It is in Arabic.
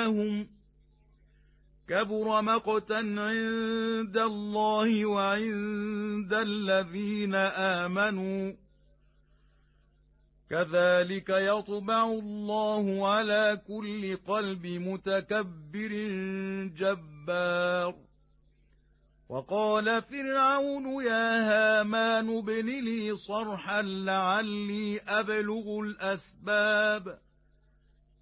بينهم كبر مقتا عند الله وعند الذين آمنوا كذلك يطبع الله على كل قلب متكبر جبار وقال فرعون يا هامان ابن لي صرحا لعلي أبلغ الأسباب